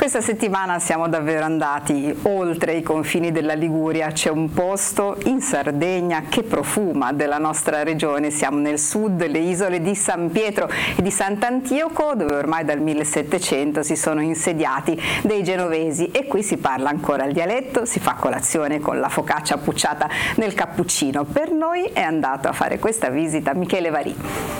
Questa settimana siamo davvero andati oltre i confini della Liguria, c'è un posto in Sardegna che profuma della nostra regione, siamo nel sud, le isole di San Pietro e di Sant'Antioco, dove ormai dal 1700 si sono insediati dei genovesi e qui si parla ancora il dialetto, si fa colazione con la focaccia pucciata nel cappuccino. Per noi è andato a fare questa visita Michele Varì.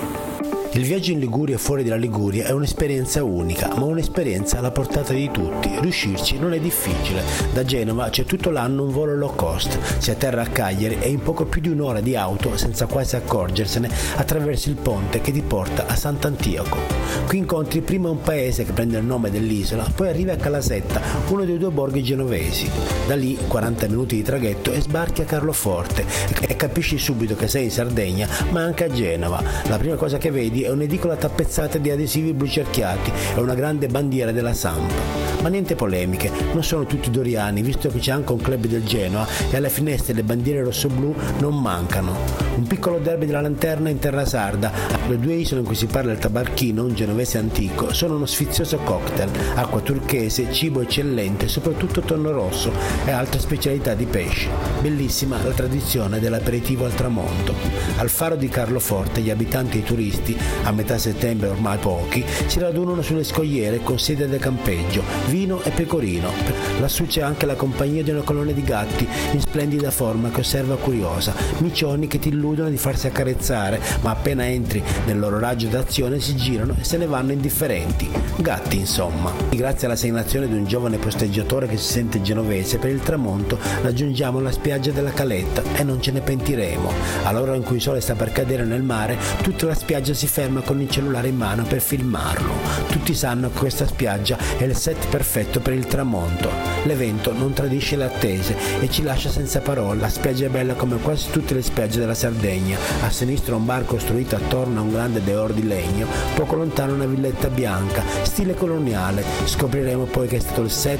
Il viaggio in Liguria e fuori dalla Liguria è un'esperienza unica, ma un'esperienza alla portata di tutti. Riuscirci non è difficile. Da Genova c'è tutto l'anno un volo low cost. Si atterra a Cagliari e in poco più di un'ora di auto, senza quasi accorgersene, attraversi il ponte che ti porta a Sant'Antioco. Qui incontri prima un paese che prende il nome dell'isola, poi arrivi a Calasetta, uno dei due borghi genovesi. Da lì 40 minuti di traghetto e sbarchi a Carloforte e capisci subito che sei in Sardegna, ma anche a Genova. La prima cosa che vedi è un'edicola tappezzata di adesivi blu cerchiati e una grande bandiera della Sampa. Ma niente polemiche, non sono tutti doriani, visto che c'è anche un club del Genoa e alle finestre le bandiere rosso-blu non mancano. Un piccolo derby della lanterna in terra sarda, le due isole in cui si parla il tabarchino, un genovese antico, sono uno sfizioso cocktail, acqua turchese, cibo eccellente, soprattutto tonno rosso e altre specialità di pesce. Bellissima la tradizione dell'aperitivo al tramonto. Al faro di Carloforte gli abitanti e i turisti, a metà settembre ormai pochi, si radunano sulle scogliere con sede del campeggio, vino e pecorino. Lassù c'è anche la compagnia di una colonia di gatti in splendida forma che osserva curiosa, micioni che ti illudono di farsi accarezzare, ma appena entri nel loro raggio d'azione si girano e se ne vanno indifferenti. Gatti, insomma. Grazie alla segnalazione di un giovane posteggiatore che si sente genovese, per il tramonto raggiungiamo la spiaggia della Caletta e non ce ne pentiremo. All'ora in cui il sole sta per cadere nel mare, tutta la spiaggia si ferma con il cellulare in mano per filmarlo. Tutti sanno che questa spiaggia è il set perfetto per il tramonto. L'evento non tradisce le attese e ci lascia senza parole. La spiaggia è bella come quasi tutte le spiagge della Sardegna. A sinistra un bar costruito attorno a un grande deor di legno, poco lontano una villetta bianca, stile coloniale. Scopriremo poi che è stato il set